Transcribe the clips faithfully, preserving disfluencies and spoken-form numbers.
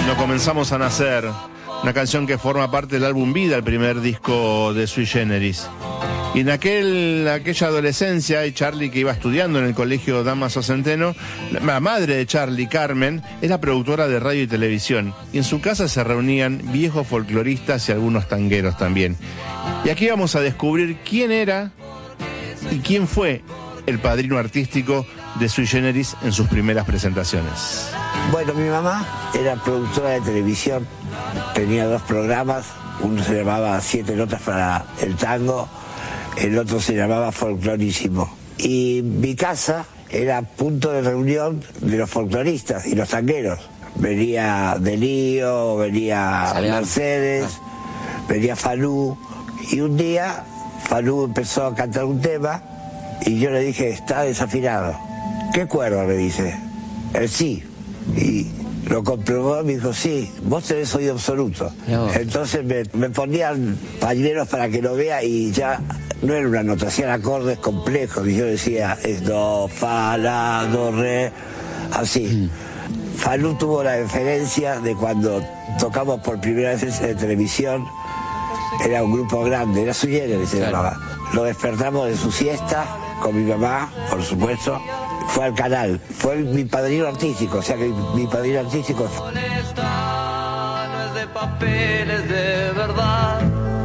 Cuando comenzamos a nacer, una canción que forma parte del álbum Vida, el primer disco de Sui Generis. Y en aquel, aquella adolescencia, y Charlie, que iba estudiando en el colegio Dámaso Centeno, la madre de Charlie, Carmen, era productora de radio y televisión. Y en su casa se reunían viejos folcloristas y algunos tangueros también. Y aquí vamos a descubrir quién era y quién fue el padrino artístico de Sui Generis en sus primeras presentaciones. Bueno, mi mamá era productora de televisión, tenía dos programas, uno se llamaba Siete Notas para el Tango, el otro se llamaba Folclorísimo. Y mi casa era punto de reunión de los folcloristas y los tangueros. Venía Delío, venía Salían. Mercedes, ah. venía Falú, y un día Falú empezó a cantar un tema y yo le dije, está desafinado. ¿Qué cuerda? Me dice. El sí. Y lo comprobó, me dijo, sí, vos tenés oído absoluto. No. Entonces me, me ponían pañuelos para que lo vea y ya no era una notación, acordes complejos. Y yo decía, es do, fa, la, do, re, así. Mm. Falú tuvo la deferencia de cuando tocamos por primera vez en televisión, era un grupo grande, era Sui Generis, se claro. llamaba. Lo despertamos de su siesta con mi mamá, por supuesto. Fue al canal, fue el, mi padrino artístico, o sea que mi, mi padrino artístico fue... No es de papeles de verdad.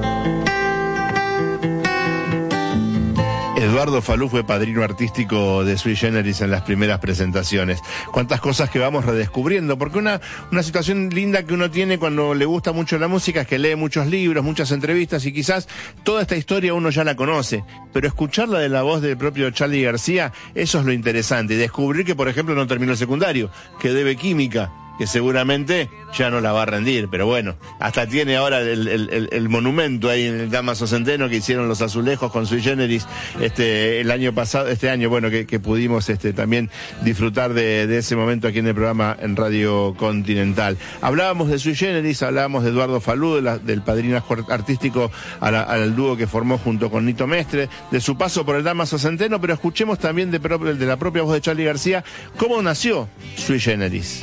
Eduardo Falú fue padrino artístico de Sui Generis en las primeras presentaciones. Cuántas cosas que vamos redescubriendo, porque una, una situación linda que uno tiene cuando le gusta mucho la música es que lee muchos libros, muchas entrevistas y quizás toda esta historia uno ya la conoce, pero escucharla de la voz del propio Charly García, eso es lo interesante, y descubrir que por ejemplo no terminó el secundario, que debe química, que seguramente ya no la va a rendir, pero bueno, hasta tiene ahora el, el, el, el monumento ahí en el Dámaso Centeno que hicieron los azulejos con Sui Generis este, el año pasado, este año, bueno, que, que pudimos este, también disfrutar de, de ese momento aquí en el programa en Radio Continental. Hablábamos de Sui Generis, hablábamos de Eduardo Falú, de la, del padrino artístico a la, al dúo que formó junto con Nito Mestre, de su paso por el Dámaso Centeno, pero escuchemos también de, de la propia voz de Charly García cómo nació Sui Generis.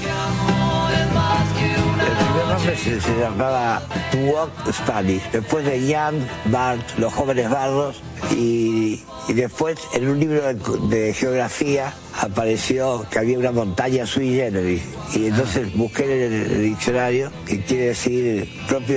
El primer nombre se, se llamaba To Walk Spanish, después de Young Bard, Los Jóvenes Bardos, y, y después en un libro de, de geografía apareció que había una montaña Sui Generis, y entonces busqué en el, el diccionario, que quiere decir propio